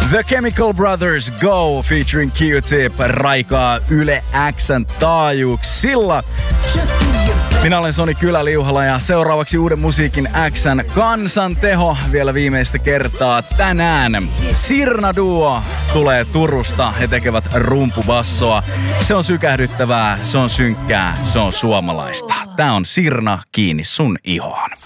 The Chemical Brothers Go featuring Q-Tip raikaa Yle X:n taajuuksilla. Minä olen Soni Kylä-Liuhala ja seuraavaksi uuden musiikin X:n kansanteho vielä viimeistä kertaa tänään. Sirna Duo tulee Turusta, he tekevät rumpubassoa. Se on sykähdyttävää, se on synkkää, se on suomalaista. Tää on Sirna kiinni sun ihoon.